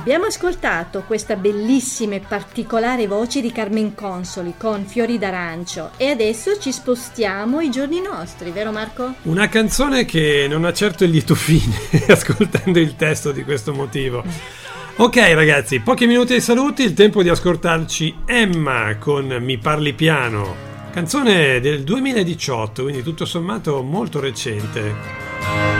Abbiamo ascoltato questa bellissima e particolare voce di Carmen Consoli con Fiori d'arancio e adesso ci spostiamo ai giorni nostri, vero Marco? Una canzone che non ha certo il lieto fine ascoltando il testo di questo motivo. Ok ragazzi, pochi minuti ai saluti, il tempo di ascoltarci Emma con Mi parli piano, canzone del 2018, quindi tutto sommato molto recente.